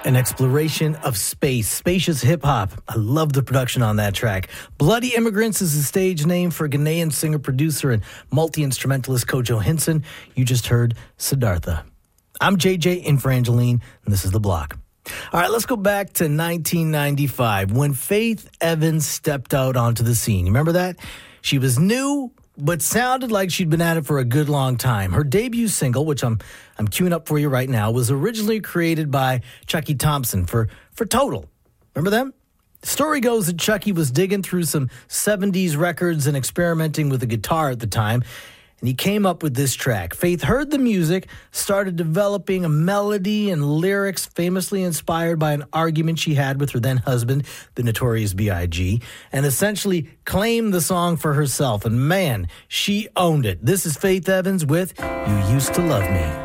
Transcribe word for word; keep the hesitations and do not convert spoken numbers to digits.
An exploration of space, spacious hip-hop. I love the production on that track. Bloody Immigrants is the stage name for Ghanaian singer, producer, and multi-instrumentalist Kojo Hinson. You just heard Siddhartha. I'm J J in for Angeline, and this is The Block. All right, let's go back to nineteen ninety-five when Faith Evans stepped out onto the scene. You remember that? She was new, but sounded like she'd been at it for a good long time. Her debut single, which I'm I'm queuing up for you right now, was originally created by Chucky Thompson for, for Total. Remember them? The story goes that Chucky was digging through some seventies records and experimenting with a guitar at the time, and he came up with this track. Faith heard the music, started developing a melody and lyrics famously inspired by an argument she had with her then-husband, the Notorious B I G, and essentially claimed the song for herself. And man, she owned it. This is Faith Evans with You Used to Love Me.